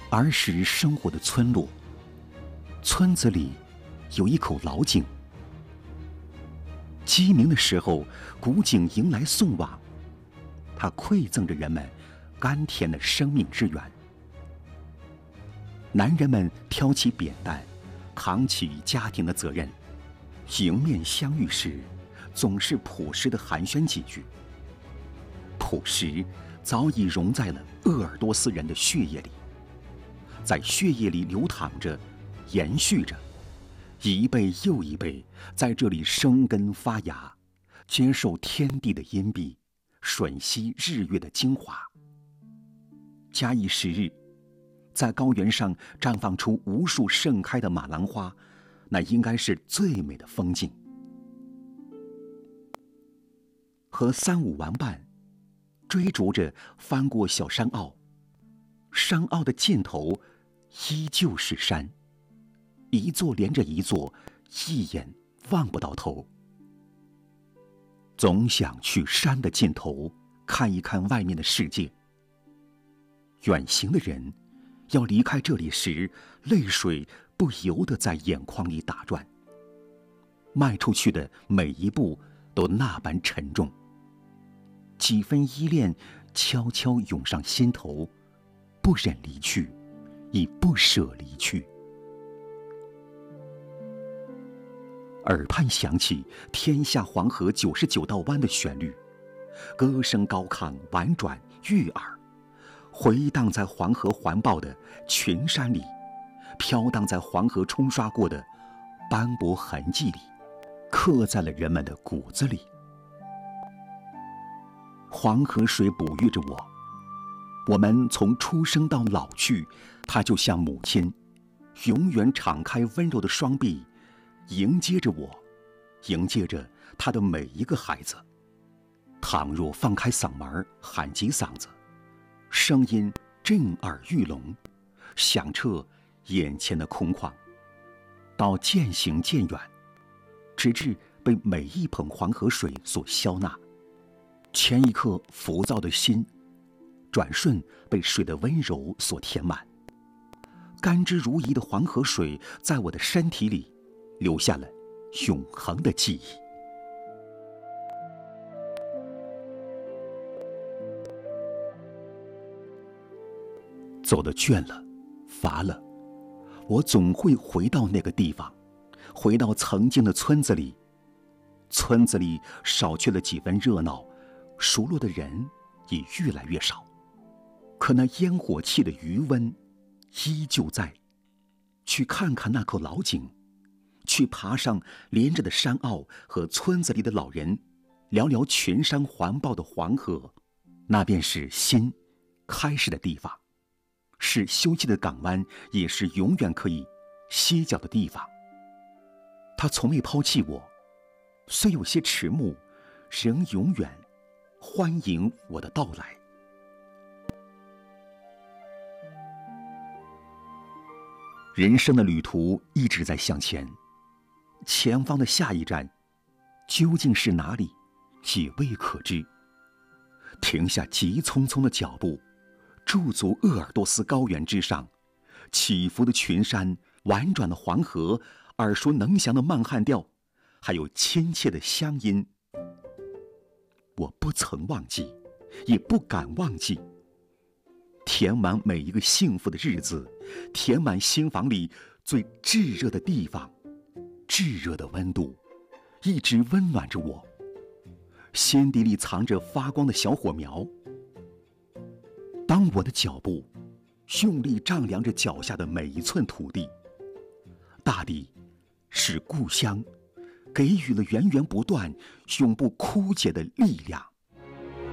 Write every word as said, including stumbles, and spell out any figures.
儿时生活的村落，村子里有一口老井。鸡鸣的时候，古井迎来送往，它馈赠着人们甘甜的生命之源。男人们挑起扁担，扛起家庭的责任，迎面相遇时，总是朴实的寒暄几句。朴实早已融在了鄂尔多斯人的血液里，在血液里流淌着，延续着，一辈又一辈在这里生根发芽，接受天地的荫蔽，吮吸日月的精华。假以时日，在高原上绽放出无数盛开的马兰花，那应该是最美的风景。和三五玩伴追逐着翻过小山坳，山坳的尽头依旧是山，一座连着一座，一眼望不到头。总想去山的尽头看一看外面的世界。远行的人要离开这里时，泪水不由得在眼眶里打转，迈出去的每一步都那般沉重，几分依恋悄悄涌上心头，不忍离去，亦不舍离去。耳畔响起天下黄河九十九道湾的旋律，歌声高亢婉转悦耳，回荡在黄河环抱的群山里，飘荡在黄河冲刷过的斑驳痕迹里，刻在了人们的骨子里。黄河水哺育着我，我们从出生到老去，它就像母亲，永远敞开温柔的双臂，迎接着我，迎接着他的每一个孩子。倘若放开嗓门喊几嗓子，声音震耳欲聋，响彻眼前的空旷，到渐行渐远，直至被每一捧黄河水所消纳。前一刻浮躁的心，转瞬被水的温柔所填满。甘之如饴的黄河水在我的身体里留下了永恒的记忆。走得倦了，乏了，我总会回到那个地方，回到曾经的村子里。村子里少去了几分热闹，熟络的人也越来越少，可那烟火气的余温依旧在。去看看那口老井，去爬上连着的山坳，和村子里的老人聊聊群山环抱的黄河，那便是心开始的地方，是休憩的港湾，也是永远可以歇脚的地方。他从未抛弃我，虽有些迟暮，仍永远欢迎我的到来。人生的旅途一直在向前，前方的下一站究竟是哪里，也未可知。停下急匆匆的脚步，驻足鄂尔多斯高原之上，起伏的群山，婉转的黄河，耳熟能详的曼汉调，还有亲切的乡音。我不曾忘记，也不敢忘记。填满每一个幸福的日子，填满心房里最炙热的地方，炙热的温度一直温暖着我。心底里藏着发光的小火苗。当我的脚步用力丈量着脚下的每一寸土地，大地是故乡，给予了源源不断、永不枯竭的力量。